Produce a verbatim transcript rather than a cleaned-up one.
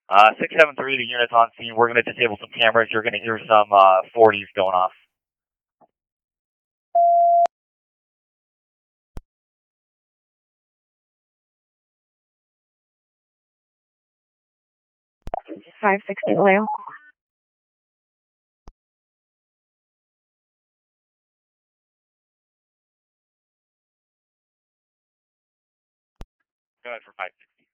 Uh, six seven three, the unit's on scene. We're going to disable some cameras. You're going to hear some uh, forties going off. five sixty Leo. Go ahead for five sixty.